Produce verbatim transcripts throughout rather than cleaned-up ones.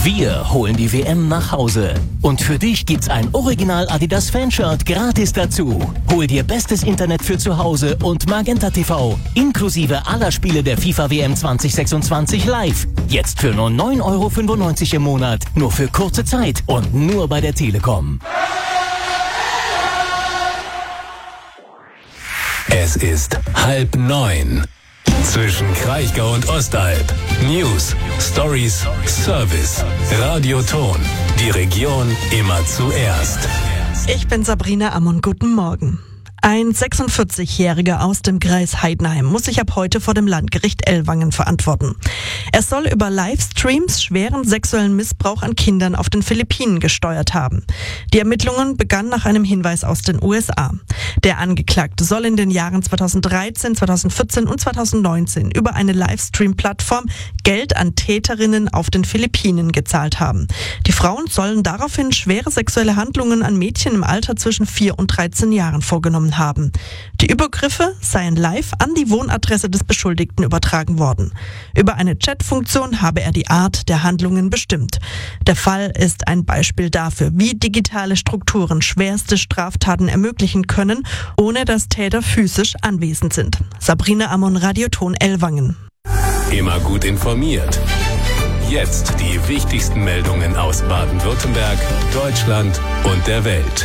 Wir holen die W M nach Hause. Und für dich gibt's ein Original Adidas Fanshirt gratis dazu. Hol dir bestes Internet für zu Hause und Magenta T V inklusive aller Spiele der FIFA W M zwanzig sechsundzwanzig live. Jetzt für nur neun Euro fünfundneunzig im Monat. Nur für kurze Zeit und nur bei der Telekom. Es ist halb neun. Zwischen Kraichgau und Ostalb. News, Stories, Service. Radioton. Die Region immer zuerst. Ich bin Sabrina Ammon. Guten Morgen. Ein sechsundvierzigjähriger aus dem Kreis Heidenheim muss sich ab heute vor dem Landgericht Ellwangen verantworten. Er soll über Livestreams schweren sexuellen Missbrauch an Kindern auf den Philippinen gesteuert haben. Die Ermittlungen begannen nach einem Hinweis aus den U S A. Der Angeklagte soll in den Jahren zweitausenddreizehn, zweitausendvierzehn und zweitausendneunzehn über eine Livestream-Plattform Geld an Täterinnen auf den Philippinen gezahlt haben. Die Frauen sollen daraufhin schwere sexuelle Handlungen an Mädchen im Alter zwischen vier und dreizehn Jahren vorgenommen haben. Die Übergriffe seien live an die Wohnadresse des Beschuldigten übertragen worden. Über eine Chatfunktion habe er die Art der Handlungen bestimmt. Der Fall ist ein Beispiel dafür, wie digitale Strukturen schwerste Straftaten ermöglichen können, ohne dass Täter physisch anwesend sind. Sabrina Ammon, Radioton Ellwangen. Immer gut informiert. Jetzt die wichtigsten Meldungen aus Baden-Württemberg, Deutschland und der Welt.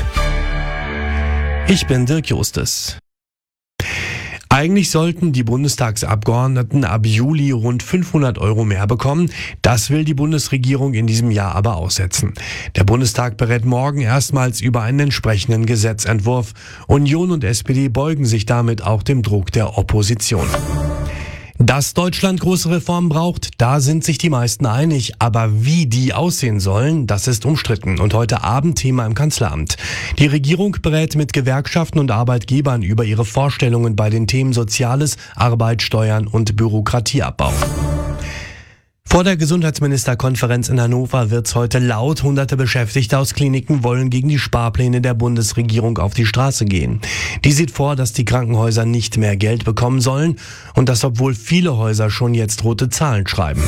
Ich bin Dirk Justus. Eigentlich sollten die Bundestagsabgeordneten ab Juli rund fünfhundert Euro mehr bekommen. Das will die Bundesregierung in diesem Jahr aber aussetzen. Der Bundestag berät morgen erstmals über einen entsprechenden Gesetzentwurf. Union und S P D beugen sich damit auch dem Druck der Opposition. Dass Deutschland große Reformen braucht, da sind sich die meisten einig. Aber wie die aussehen sollen, das ist umstritten und heute Abend Thema im Kanzleramt. Die Regierung berät mit Gewerkschaften und Arbeitgebern über ihre Vorstellungen bei den Themen Soziales, Arbeit, Steuern und Bürokratieabbau. Vor der Gesundheitsministerkonferenz in Hannover wird's heute laut. Hunderte Beschäftigte aus Kliniken wollen gegen die Sparpläne der Bundesregierung auf die Straße gehen. Die sieht vor, dass die Krankenhäuser nicht mehr Geld bekommen sollen und das, obwohl viele Häuser schon jetzt rote Zahlen schreiben.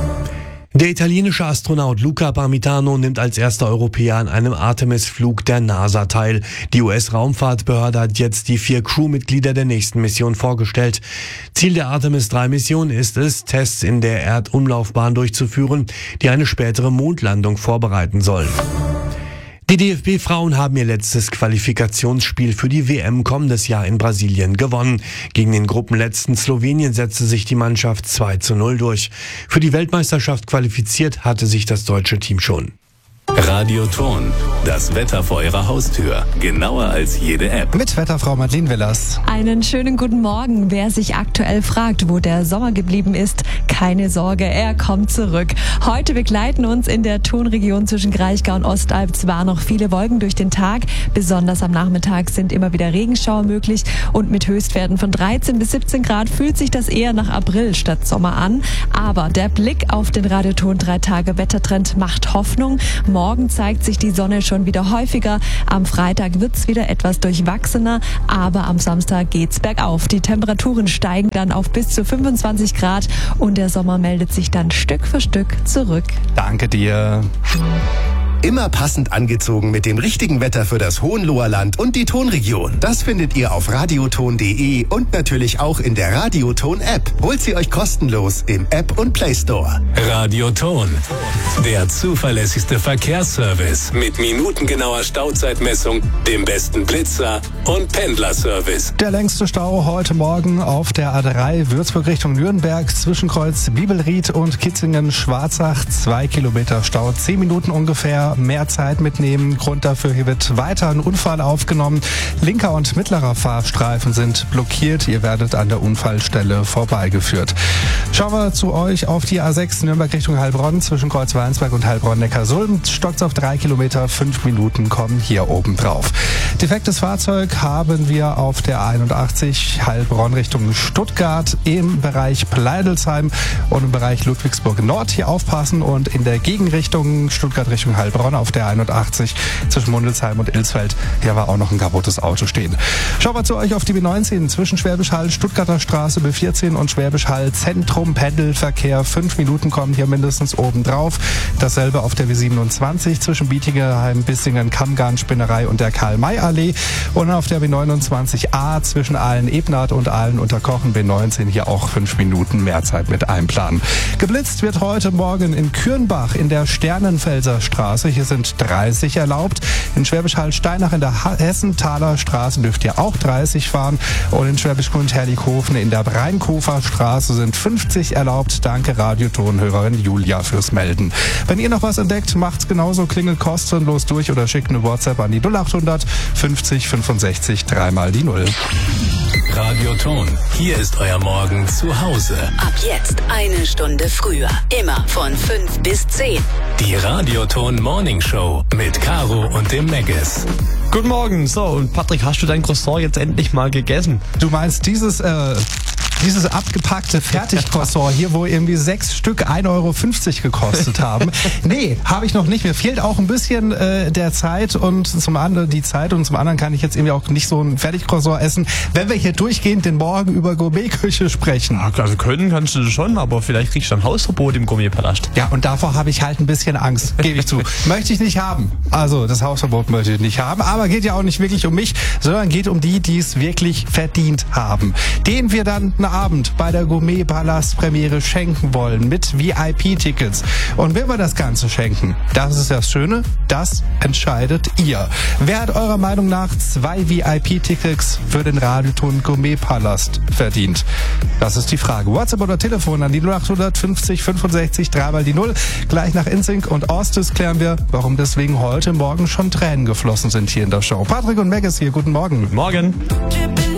Der italienische Astronaut Luca Parmitano nimmt als erster Europäer an einem Artemis-Flug der NASA teil. Die U S-Raumfahrtbehörde hat jetzt die vier Crewmitglieder der nächsten Mission vorgestellt. Ziel der Artemis drei Mission ist es, Tests in der Erdumlaufbahn durchzuführen, die eine spätere Mondlandung vorbereiten sollen. Die D F B-Frauen haben ihr letztes Qualifikationsspiel für die W M kommendes Jahr in Brasilien gewonnen. Gegen den Gruppenletzten Slowenien setzte sich die Mannschaft zwei zu null durch. Für die Weltmeisterschaft qualifiziert hatte sich das deutsche Team schon. Radioton, das Wetter vor Ihrer Haustür. Genauer als jede App. Mit Wetterfrau Madeleine Willers. Einen schönen guten Morgen. Wer sich aktuell fragt, wo der Sommer geblieben ist, keine Sorge, er kommt zurück. Heute begleiten uns in der Tonregion zwischen Kraichgau und Ostalb zwar noch viele Wolken durch den Tag. Besonders am Nachmittag sind immer wieder Regenschauer möglich. Und mit Höchstwerten von dreizehn bis siebzehn Grad fühlt sich das eher nach April statt Sommer an. Aber der Blick auf den Radioton drei Tage Wettertrend macht Hoffnung. Morgen zeigt sich die Sonne schon wieder häufiger. Am Freitag wird's wieder etwas durchwachsener, aber am Samstag geht's bergauf. Die Temperaturen steigen dann auf bis zu fünfundzwanzig Grad und der Sommer meldet sich dann Stück für Stück zurück. Danke dir. Immer passend angezogen mit dem richtigen Wetter für das Hohenloherland und die Tonregion. Das findet ihr auf radioton punkt de und natürlich auch in der Radioton-App. Holt sie euch kostenlos im App und Play Store. Radioton, der zuverlässigste Verkehrsservice mit minutengenauer Stauzeitmessung, dem besten Blitzer und Pendlerservice. Der längste Stau heute Morgen auf der A drei Würzburg Richtung Nürnberg zwischen Kreuz Bibelried und Kitzingen-Schwarzach. Zwei Kilometer Stau, zehn Minuten ungefähr. Mehr Zeit mitnehmen. Grund dafür, hier wird weiter ein Unfall aufgenommen. Linker und mittlerer Fahrstreifen sind blockiert. Ihr werdet an der Unfallstelle vorbeigeführt. Schauen wir zu euch auf die A sechs Nürnberg Richtung Heilbronn zwischen Kreuz Weinsberg und Heilbronn-Neckarsulm. Stockt's auf drei Kilometer, fünf Minuten kommen hier oben drauf. Defektes Fahrzeug haben wir auf der einundachtzig Heilbronn Richtung Stuttgart im Bereich Pleidelsheim und im Bereich Ludwigsburg Nord. Hier aufpassen und in der Gegenrichtung Stuttgart Richtung Heilbronn Heilbronn auf der einundachtzig zwischen Mundelsheim und Ilsfeld. Hier war auch noch ein kaputtes Auto stehen. Schauen wir zu euch auf die B neunzehn zwischen Schwäbisch Hall, Stuttgarter Straße, B vierzehn und Schwäbisch Hall Zentrum. Pendelverkehr. Fünf Minuten kommen hier mindestens oben drauf. Dasselbe auf der B siebenundzwanzig zwischen Bietigheim, Bissingen, Kammgarn, Spinnerei und der Karl-May-Allee. Und auf der B neunundzwanzig A zwischen Aalen-Ebnath und Aalen-Unterkochen, B neunzehn, hier auch fünf Minuten mehr Zeit mit einplanen. Geblitzt wird heute Morgen in Kürnbach in der Sternenfelser Straße. Hier sind dreißig erlaubt. In Schwäbisch Hall-Steinach in der Hessenthaler Straße dürft ihr auch dreißig fahren. Und in Schwäbisch Gmünd-Herrlichhofen in der Breinkofer Straße sind fünfzig erlaubt. Danke Radiotonhörerin Julia fürs Melden. Wenn ihr noch was entdeckt, macht's genauso. Klingelt kostenlos durch oder schickt eine WhatsApp an die null achthundert fünfzig fünfundsechzig dreimal die Null. Radioton. Hier ist euer Morgen zu Hause. Ab jetzt eine Stunde früher. Immer von fünf bis zehn. Die Radioton Morning Show mit Caro und dem Meggis. Guten Morgen. So, und Patrick, hast du dein Croissant jetzt endlich mal gegessen? Du meinst dieses, äh, dieses abgepackte Fertigcroissant hier, wo irgendwie sechs Stück ein Euro fünfzig gekostet haben? Nee, habe ich noch nicht. Mir fehlt auch ein bisschen äh, der Zeit und zum anderen die Zeit und zum anderen kann ich jetzt irgendwie auch nicht so ein Fertigcroissant essen, wenn wir hier durchgehend den Morgen über Gourmetküche sprechen. Also können kannst du das schon, aber vielleicht kriegst du ein Hausverbot im Gourmetpalast. Ja, und davor habe ich halt ein bisschen Angst, gebe ich zu. Möchte ich nicht haben. Also das Hausverbot möchte ich nicht haben, aber geht ja auch nicht wirklich um mich, sondern geht um die, die es wirklich verdient haben. Denen wir dann einen Abend bei der Gourmetpalast-Premiere schenken wollen mit V I P-Tickets. Und wer wir das Ganze schenken, das ist das Schöne, das entscheidet ihr. Wer hat eurer Meinung nach zwei V I P-Tickets für den Radioton Gourmetpalast verdient? Das ist die Frage. WhatsApp oder Telefon an die null achthundert fünfzig fünfundsechzig dreimal die Null. Gleich nach InSync und Ostis klären wir, warum deswegen heute Morgen schon Tränen geflossen sind hier in der Show. Patrick und Meggis hier, guten Morgen. Guten Morgen.